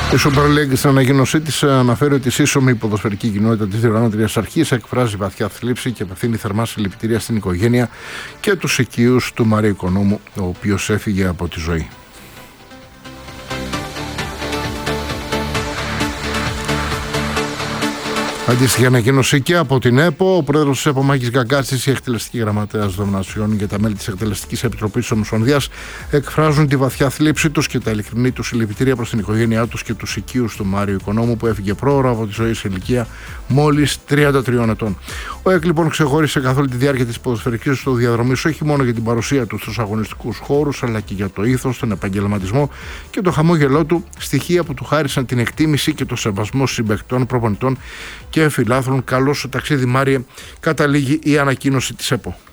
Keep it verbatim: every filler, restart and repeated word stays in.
Η Super League στην ανακοίνωσή της αναφέρει ότι η σύσσωμη ποδοσφαιρική κοινότητα της διοργανώτριας αρχής εκφράζει βαθιά θλίψη και απευθύνει θερμά συλληπιτήρια στην οικογένεια και τους οικείους του Μαρίου Οικονόμου, ο οποίος έφυγε από τη ζωή. Αντίστοιχη ανακοίνωση και από την ΕΠΟ. Ο πρόεδρος της ΕΠΟ, Μάκης Γκαγκάτσης, η εκτελεστική γραμματέας Δομνασιών και τα μέλη της Εκτελεστικής Επιτροπής της Ομοσπονδίας εκφράζουν τη βαθιά θλίψη τους και τα ειλικρινή τους συλληπιτήρια προς την οικογένειά τους και τους οικείους του Μάριου Οικονόμου, που έφυγε πρόωρα από τη ζωή σε ηλικία μόλις τριάντα τριών ετών. Ο ΕΚ λοιπόν ξεχώρισε καθ' όλη τη διάρκεια της ποδοσφαιρικής του διαδρομής όχι μόνο για την παρουσία του στους αγωνιστικούς χώρους, αλλά και για το ήθος, τον επαγγελματισμό και το χαμόγελό του, στοιχεία που του χάρισαν την εκτίμηση και το σεβασμό συμπαικτών, προπονητών και φιλάθλων. Καλώς στο ταξίδι, Μάριε, καταλήγει η ανακοίνωση της ΕΠΟ.